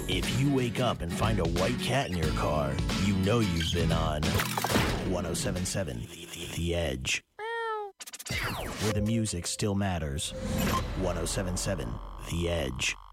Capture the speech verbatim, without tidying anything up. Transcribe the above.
If you wake up and find a white cat in your car, you know you've been on one oh seven point seven The Edge. Where the music still matters. one oh seven point seven The Edge.